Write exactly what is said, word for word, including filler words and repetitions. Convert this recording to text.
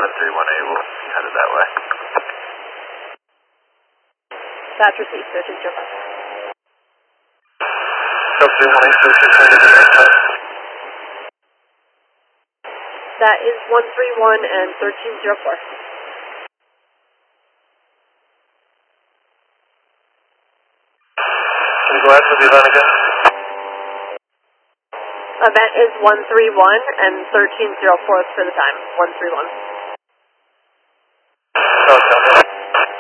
seven three one A will be headed that way. That's received, thirteen zero four. seven three one A, thirteen zero four. That is one three one and thirteen zero four. Can you go ahead for the event again? Event is one three one and thirteen zero four for the time. one three one.